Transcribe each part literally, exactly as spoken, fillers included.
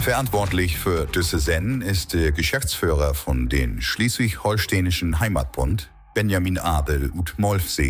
Verantwortlich für diese Sendung ist der Geschäftsführer von den Schleswig-Holsteinischen Heimatbund, Benjamin Abel ut Molfsee.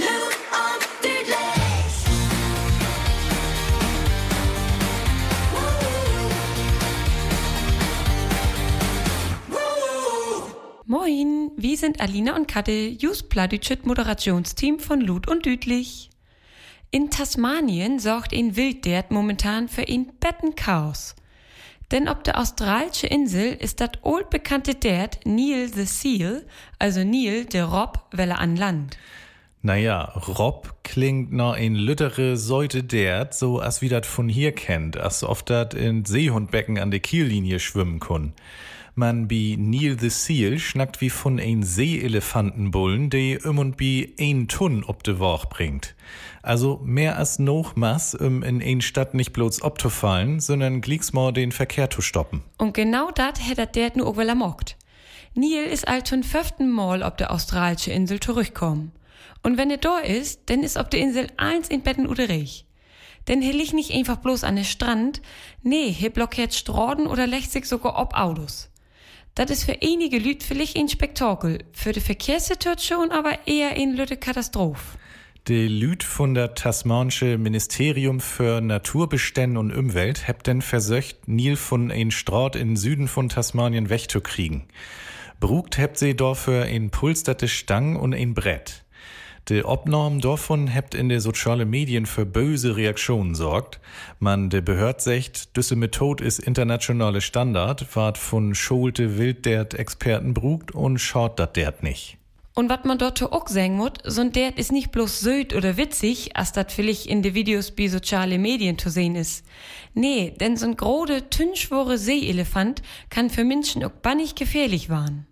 Moin, wir sind Alina und Kathe, just Pladütschet Moderationsteam von Lut und Düdlich. In Tasmanien sorgt ein Wilddert momentan für ein Bettenchaos. Denn ob der australische Insel ist das altbekannte Dert Neil the Seal, also Neil der Rob, welle an Land. Naja, Rob klingt noch ein lüttere Säute Dert, so als wie dat von hier kennt, als oft dat in Seehundbecken an der Kiellinie schwimmen kun. Man bi Neil the Seal schnackt wie von ein Seeelefantenbullen, die um und bi ein Tunn ob de Woch bringt. Also mehr als noch Mass, um in ein Stadt nicht bloß obzufallen, sondern glicksmal den Verkehr zu stoppen. Und genau dat hätt der nu auch wel amockt. Neil ist alt schon fünften Mal ob der australische Insel zurückkommen. Und wenn er da ist, dann ist ob der Insel eins in Betten uderich. Denn hier liegt nicht einfach bloß an der Strand, nee, hier blockiert Straßen oder lächt sich sogar ob Autos. Das ist für einige Lüt vielleicht ein Spektakel, für die Verkehrssituation aber eher ein lütte Katastrophe. Die Lüt von der tasmanische Ministerium für Naturbestände und Umwelt hebt denn versöcht, Neil von ein Straat in Süden von Tasmanien wegzukriegen. Brugt hebt sie dafür ein pulsterte Stang und ein Brett. Die Obnorm davon hebt in der sozialen Medien für böse Reaktionen sorgt. Man de Behörd sagt, düsse Methode ist internationale Standard, ward von scholte Wilddert-Experten brugt und schaut dat dert nicht. Und wat man dort auch sagen muss, so ein Dert ist nicht bloß söd oder witzig, als dat vielleicht in de Videos bei soziale Medien zu sehen ist. Nee, denn so ein grode, tünschwore Seeelefant kann für Menschen auch bannig gefährlich waren.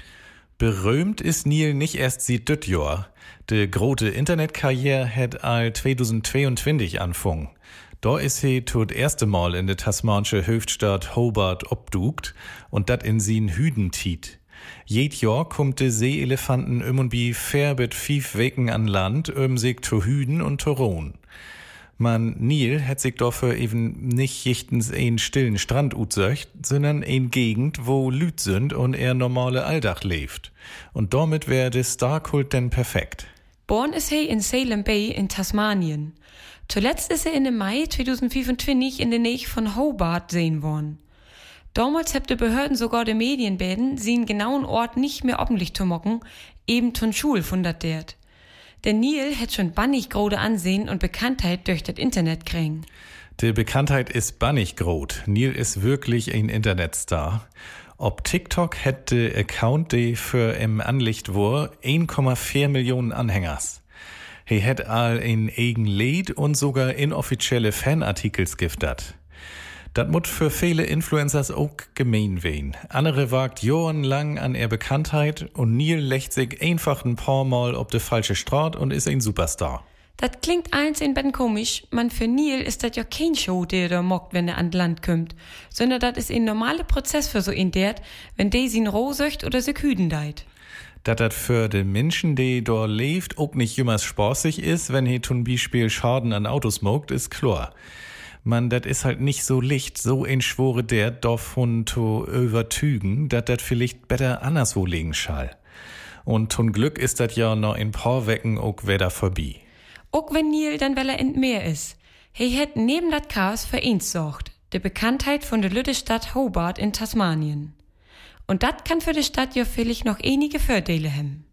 Berühmt ist Neil nicht erst seit düt Jahr. De grote Internetkarriere hat all zweitausendzweiundzwanzig anfangen. Da ist he tot erste Mal in der tasmanische Hauptstadt Hobart obdugt und dat in sin Hüdentiet. Jed Jahr kommt de Seeelefanten um und bi färbet fief Weken an Land, um sich zu hüden und zu ruhen. Man Neil hat sich dafür eben nicht jichtens einen stillen Strand utsöcht, sondern ein Gegend, wo Lüt sind und er normale Alldach lebt. Und damit wäre der Starkult denn perfekt. Born ist er in Salem Bay in Tasmanien. Zuletzt ist er in Mai zweitausendfünfundzwanzig in der Nähe von Hobart sehen worden. Damals habt die Behörden sogar die Medienbäden sie genauen Ort nicht mehr öffentlich zu mocken, eben von Schul von dat dert. Der Neil hat schon bannig grode Ansehen und Bekanntheit durch das Internet kriegen. Die Bekanntheit ist bannig grot. Neil ist wirklich ein Internetstar. Ob TikTok hätte Account, die für im Anlicht war, eins Komma vier Millionen Anhängers. Er hat all ein eigen Lied und sogar inoffizielle Fanartikels giftet. Das muss für viele Influencers auch gemein wehen. Andere wagt jahrelang an er Bekanntheit und Neil lächt sich einfach ein paar Mal ob de falsche Straat und ist ein Superstar. Das klingt eins in Ben komisch, man für Neil ist das ja kein Show, der da mockt, wenn er an Land kommt, sondern das ist ein normaler Prozess für so ein Dert, wenn der sin roh söcht oder sich hüden deit. Dat dat für de Menschen, die da lebt, auch nicht jemals spaßig ist, wenn he zum Beispiel Schaden an Autos mogt, ist klar. Man, dat is halt nicht so licht, so ein schwore der davon zu übertügen, dat dat vielleicht besser anderswo legen schall. Und zum Glück ist dat ja noch ein paar Wecken auch wieder vorbei. Auch wenn Neil dann weil er in Meer ist. He hat neben dat Chaos für eins sorgt, de Bekanntheit von der lütte Stadt Hobart in Tasmanien. Und dat kann für die Stadt ja vielleicht noch einige Vorteile haben.